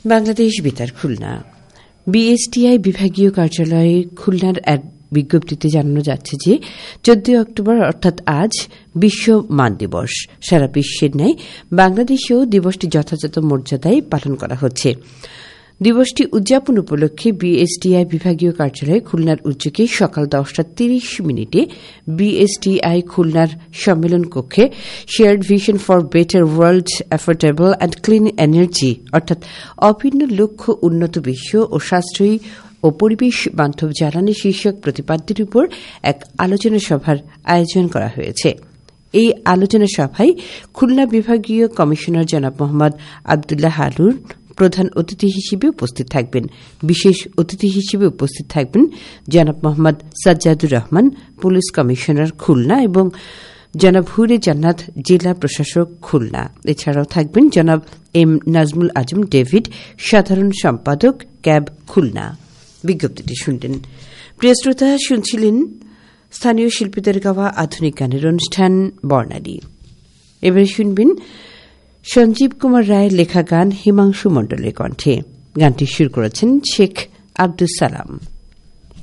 বাংলাদেশ বেতার খুলনা বিএসটিআই বিভাগীয় কার্যালয়ে খুলনার এক বিজ্ঞপ্তিতে জানানো যাচ্ছে যে 14 অক্টোবর অর্থাৎ আজ বিশ্ব মান দিবস। সারা বিশ্বের ন্যায় বাংলাদেশেও দিবসটি যথাযথ মর্যাদায় পালন করা হচ্ছে। দিবসটি উদযাপন উপলক্ষে বিএসটিআই বিভাগীয় কার্যালয়ে খুলনার উদ্যোগে সকাল 10:30 বিএসটিআই খুলনার সম্মেলন কক্ষে shared vision for better world affordable and clean energy অর্থাৎ অভিন্ন লক্ষ্য উন্নত বিশ্ব ও সাশ্রয়ী ও পরিবেশ বান্ধব জ্বালানি শীর্ষক প্রতিপাদ্যের উপর এক আলোচনা সভার আয়োজন করা হয়েছে। এই আলোচনা সভায় খুলনা বিভাগীয় কমিশনার জনাব মোহাম্মদ আবদুল্লাহ আলুর প্রধান অতিথি হিসেবে উপস্থিত থাকবেন। বিশেষ অতিথি হিসেবে উপস্থিত থাকবেন জনাব মোহাম্মদ সাজ্জাদুর রহমান, পুলিশ কমিশনার খুলনা, এবং জনাব হুরে জান্নাত, জেলা প্রশাসক খুলনা। এছাড়াও থাকবেন জনাব এম নাজমুল আজম ডেভিড, সাধারণ সম্পাদক ক্যাব খুলনা। বিজ্ঞপ্তিটি শুনলেন। প্রিয় শ্রোতা, শুনছিলেন স্থানীয় শিল্পীদের গাওয়া আধুনিক গানের অনুষ্ঠান বর্ণালী। এবারে শুনবেন সঞ্জীব কুমার রায়ের লেখা গান হিমাংশু মণ্ডলের কণ্ঠে। গানটি সুর করেছেন শেখ আব্দুস সালাম।